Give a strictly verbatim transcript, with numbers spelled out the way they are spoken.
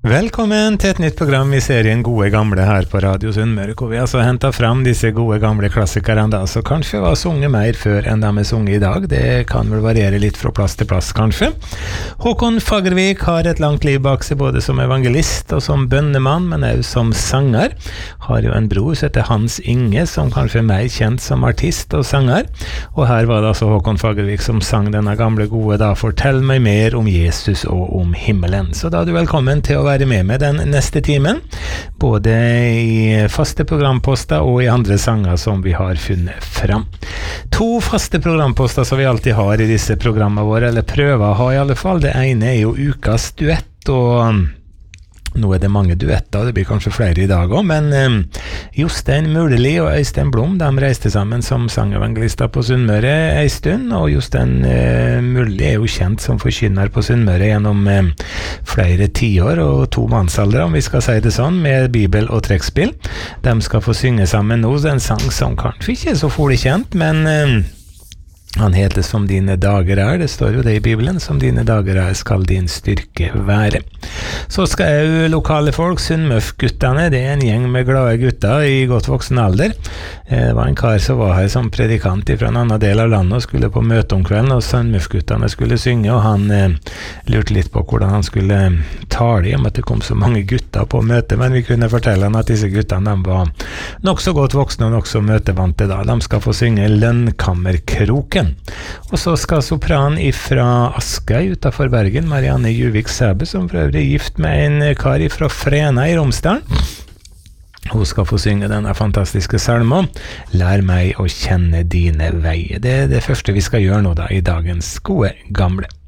Velkommen til et nytt program i serien Gode Gamle her på Radio Sunnmøre, hvor vi altså hentet fram disse gode gamle klassikerne da, så kanskje var sunget mer før enn de er sunget i dag. Det kan vel variere litt fra plass til plass, kanskje. Håkon Fagervik har et langt liv bak seg, både som evangelist og som bønnemann, men også som sanger. Har jo en bror som heter Hans Inge, som kanskje er mer kjent som artist og sanger. Og her var det altså Håkon Fagervik som sang denne gamle gode da, Fortell meg mer om Jesus og om himmelen. Så da er du velkommen til å være med med den neste timen, både i faste programposter og i andre sanger som vi har funnet fram. To faste programposter som vi alltid har i disse programmene våre, eller prøver å ha i alle fall. Det ene er jo ukas duett, og nå er det mange duetter, det blir kanskje flere i dag også, men eh, Jostein Muleli og Øystein Blom, de reiste sammen som sangevangelister på Sunnmøre en stund, og Jostein eh, Muleli er jo kjent som forkynner på Sunnmøre gjennom eh, flere tiår og to mannsalder, om vi skal si det sånn, med bibel og trekkspill. De skal få synge sammen nå, en sang som kanskje ikke er så fort kjent, men eh, han heter Som dine dager er, det står jo det i Bibelen, som dine dager er skal din styrke være. Så skal jo lokale folk, Sunnmørsguttene, det er en gjeng med glade gutter i godt voksen alder. Det var en kar som var her som predikant fra en annen del av landet og skulle på møte om kvelden, og Sunnmørsguttene skulle synge, og han eh, lurte litt på hvordan han skulle tale i, om at det kom så mange gutter på møte, men vi kunne fortelle han at disse guttene de var nok så godt voksne og nok så møtevante da. De skal få synge Lønnkammerkroken. Og så skal sopran ifra Askøy utenfor Bergen, Marianne Juvik Sæbe, som for øvrig er gift med en kar ifra Frena i Romsdalen. Hun skal få synge denne fantastiske salmen, Lær meg å kjenne dine veier. Det er det første vi skal gjøre nå da, i dagens Gode Gamle.